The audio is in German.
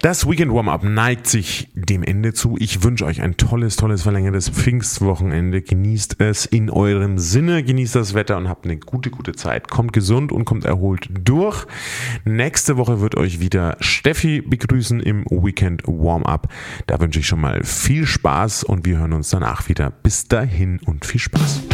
Das Weekend Warm-Up neigt sich dem Ende zu. Ich wünsche euch ein tolles verlängertes Pfingstwochenende. Genießt es in eurem Sinne, genießt das Wetter und habt eine gute Zeit. Kommt gesund und kommt erholt durch. Nächste Woche wird euch wieder Steffi begrüßen im Weekend Warm-Up. Da wünsche ich schon mal viel Spaß und wir hören uns danach wieder. Bis dahin und viel Spaß.